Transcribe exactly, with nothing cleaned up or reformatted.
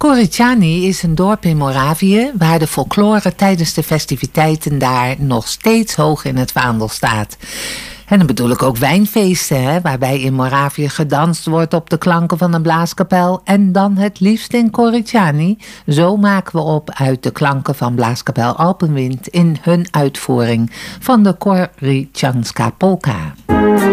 Koryczany is een dorp in Moravië waar de folklore tijdens de festiviteiten daar nog steeds hoog in het vaandel staat. En dan bedoel ik ook wijnfeesten, hè, waarbij in Moravië gedanst wordt op de klanken van een blaaskapel en dan het liefst in Koryczany. Zo maken we op uit de klanken van blaaskapel Alpenwind in hun uitvoering van de Korycianska polka.